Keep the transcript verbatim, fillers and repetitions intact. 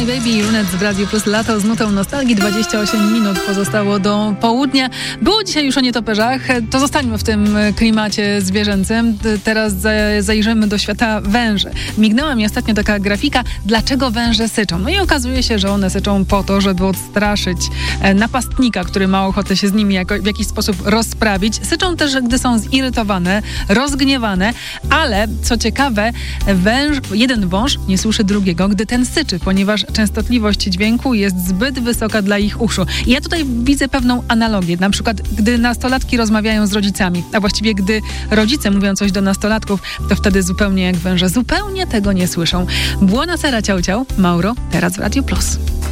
Baby i Runet w Radiu Plus. Lato z nutą nostalgii. dwadzieścia osiem minut pozostało do południa. Było dzisiaj już o nietoperzach. To zostańmy w tym klimacie zwierzęcym. Teraz zajrzymy do świata węży. Mignęła mi ostatnio taka grafika, dlaczego węże syczą. No i okazuje się, że one syczą po to, żeby odstraszyć napastnika, który ma ochotę się z nimi jako, w jakiś sposób rozprawić. Syczą też, gdy są zirytowane, rozgniewane, ale co ciekawe, węż, jeden wąż nie słyszy drugiego, gdy ten syczy, ponieważ częstotliwość dźwięku jest zbyt wysoka dla ich uszu. I ja tutaj widzę pewną analogię. Na przykład, gdy nastolatki rozmawiają z rodzicami, a właściwie gdy rodzice mówią coś do nastolatków, to wtedy zupełnie jak węże, zupełnie tego nie słyszą. Buonasera, ciao, ciao. Mauro, teraz w Radiu Plus.